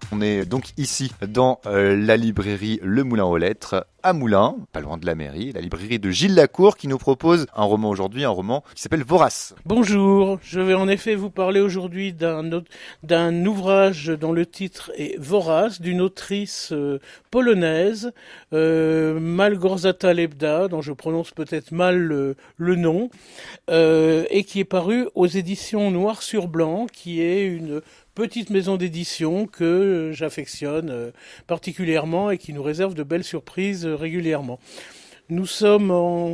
On est donc ici dans la librairie Le Moulin aux Lettres à Moulins, pas loin de la mairie, la librairie de Gilles Lacour qui nous propose un roman aujourd'hui, un roman qui s'appelle Vorace. Bonjour, je vais en effet vous parler aujourd'hui d'un ouvrage dont le titre est Vorace, d'une autrice polonaise, Małgorzata Lebda, dont je prononce peut-être mal le nom, et qui est paru aux éditions Noir sur Blanc, qui est une petite maison d'édition que j'affectionne particulièrement et qui nous réserve de belles surprises régulièrement. Nous sommes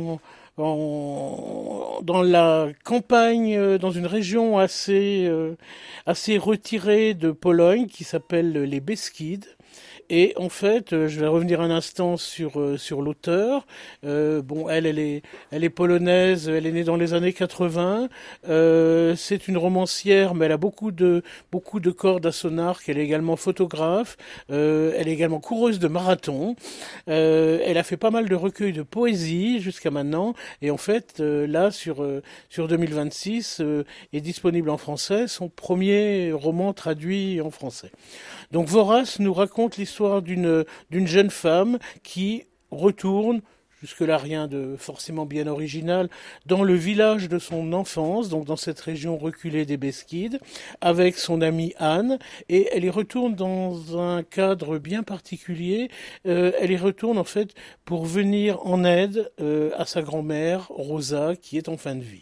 dans la campagne, dans une région assez retirée de Pologne qui s'appelle les Beskides. Et en fait, je vais revenir un instant sur l'auteur. Elle est polonaise, elle est née dans les années 80. C'est une romancière, mais elle a beaucoup de cordes à son arc. Elle est également photographe. Elle est également coureuse de marathon. Elle a fait pas mal de recueils de poésie jusqu'à maintenant. Et en fait, là, sur 2026, est disponible en français son premier roman traduit en français. Donc Vorace nous raconte l'histoire d'une jeune femme qui retourne, jusque-là rien de forcément bien original, dans le village de son enfance, donc dans cette région reculée des Beskides, avec son amie Anne, et elle y retourne dans un cadre bien particulier. Elle y retourne en fait pour venir en aide à sa grand-mère, Rosa, qui est en fin de vie.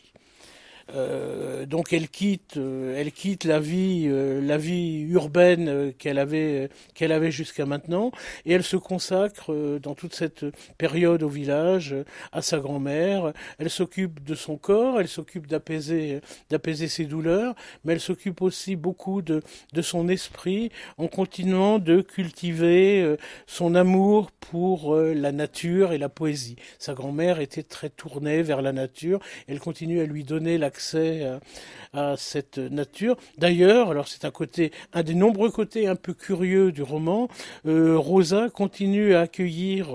Donc elle quitte la vie urbaine qu'elle avait jusqu'à maintenant, et elle se consacre dans toute cette période au village à sa grand-mère. Elle s'occupe de son corps, elle s'occupe d'apaiser ses douleurs, mais elle s'occupe aussi beaucoup de son esprit en continuant de cultiver son amour pour la nature et la poésie. Sa grand-mère était très tournée vers la nature, elle continue à lui donner l'accès à cette nature. D'ailleurs, alors c'est un des nombreux côtés un peu curieux du roman, Rosa continue à accueillir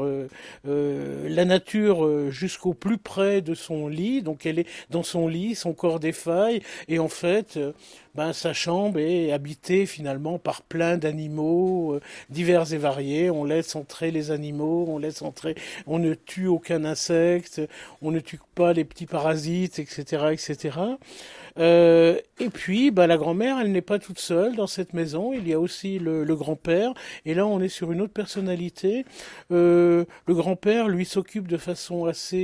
la nature jusqu'au plus près de son lit. Donc elle est dans son lit, son corps défaille, et en fait, sa chambre est habitée finalement par plein d'animaux divers et variés. On laisse entrer les animaux, on ne tue aucun insecte, on ne tue pas les petits parasites, etc., etc. Et puis, la grand-mère, elle n'est pas toute seule dans cette maison. Il y a aussi le grand-père. Et là, on est sur une autre personnalité. Le grand-père, lui, s'occupe de façon assez